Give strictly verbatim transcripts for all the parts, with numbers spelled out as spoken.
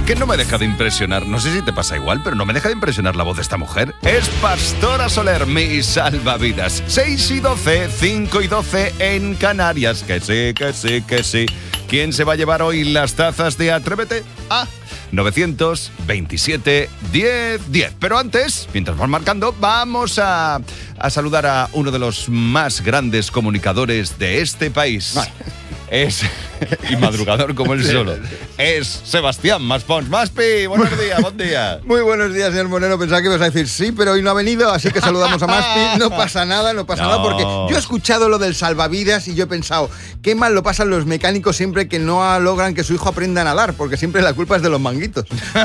que no me deja de impresionar, no sé si te pasa igual, pero no me deja de impresionar la voz de esta mujer. Es Pastora Soler, mi salvavidas. seis y doce, cinco y doce en Canarias. Que sí, que sí, que sí. ¿Quién se va a llevar hoy las tazas de Atrévete? Ah, novecientos veintisiete diez diez. Pero antes, mientras vas marcando, vamos a, a saludar a uno de los más grandes comunicadores de este país. Vale. Es, y madrugador como él solo, es Sebastián Maspons. Maspi, buenos días, buen día. Muy buenos días, señor Monero. Pensaba que ibas a decir sí, pero hoy no ha venido, así que saludamos a Maspi. No pasa nada, no pasa no. nada, porque yo he escuchado lo del salvavidas y yo he pensado, qué mal lo pasan los mecánicos siempre que no logran que su hijo aprenda a nadar, porque siempre la culpa es de los manguitos.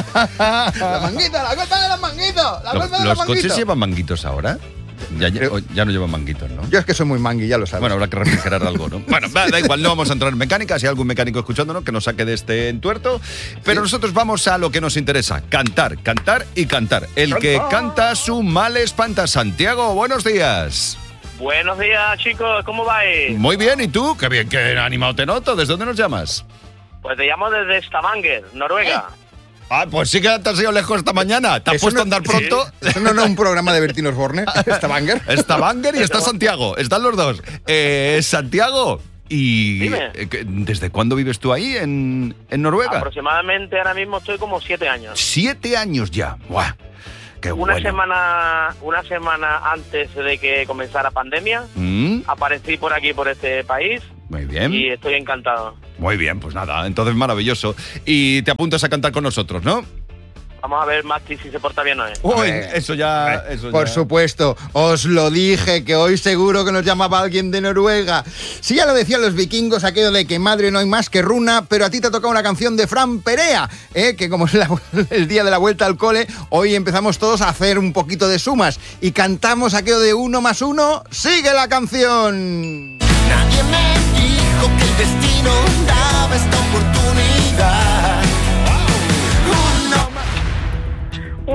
La manguita, la culpa de los manguitos. La ¿Los, culpa de los los coches manguitos. llevan manguitos ahora? Ya, ya, ya no llevan manguitos, ¿no? Yo es que soy muy mangui, ya lo sabes. Bueno, habrá que refrigerar algo, ¿no? Bueno, da, da igual, no vamos a entrar en mecánica. Si hay algún mecánico escuchándonos, que nos saque de este entuerto. Pero sí, nosotros vamos a lo que nos interesa. Cantar, cantar y cantar. El ¡Canta! Que canta su mal espanta. Santiago, buenos días. Buenos días, chicos. ¿Cómo vais? Muy bien, ¿y tú? Qué bien, qué animado te noto. ¿Desde dónde nos llamas? Pues te llamo desde Stavanger, Noruega. ¿Eh? Ah, pues sí que te has ido lejos esta mañana. ¿Te has puesto no, a andar pronto? ¿Sí? ¿Eso no es un programa de Bertín Osborne? ¿Stavanger? Stavanger y está Santiago. Están los dos. Eh, Santiago, ¿y Dime. desde cuándo vives tú ahí, en, en Noruega? Aproximadamente ahora mismo estoy como siete años. Siete años ya. ¡Buah! Qué una bueno. semana una semana antes de que comenzara pandemia, ¿Mm? aparecí por aquí, por este país. Muy bien. Y estoy encantado. Muy bien, pues nada, entonces maravilloso. Y te apuntas a cantar con nosotros, ¿no? Vamos a ver, Masti, si se porta bien o no. Uy, eso ya... Eso Por ya. supuesto, os lo dije, que hoy seguro que nos llamaba alguien de Noruega. Sí, ya lo decían los vikingos, aquello de que madre no hay más que runa, pero a ti te ha tocado una canción de Fran Perea, ¿eh? Que como es la, el día de la vuelta al cole, hoy empezamos todos a hacer un poquito de sumas y cantamos aquello de uno más uno, ¡sigue la canción! Nadie me dijo que el destino daba esto.